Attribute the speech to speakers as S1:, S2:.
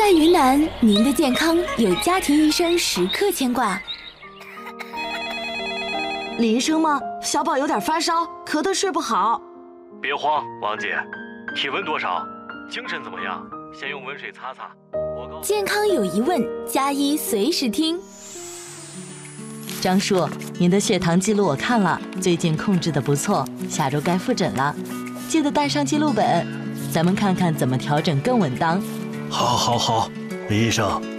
S1: 在云南，您的健康有家庭医生时刻牵挂。
S2: 李医生吗？小宝有点发烧，咳得睡不好。
S3: 别慌，王姐，体温多少？精神怎么样？先用温水擦擦。
S1: 健康有疑问，加医随时听。
S4: 张叔，您的血糖记录我看了，最近控制得不错，下周该复诊了，记得带上记录本，咱们看看怎么调整更稳当。
S5: 好，李医生。